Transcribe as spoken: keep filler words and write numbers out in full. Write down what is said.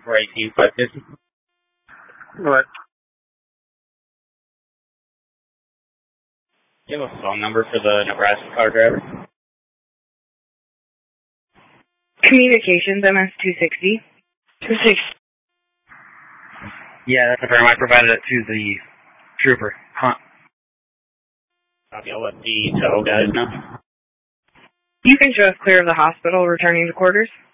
four eighteen, five fifty. What? Do you have a phone number for the Nebraska car driver? Communications, M S two sixty. two sixty. Yeah, that's the firm. I provided it to the trooper. Huh. Copy. I'll let the tow guys know. You can show us clear of the hospital, returning to quarters.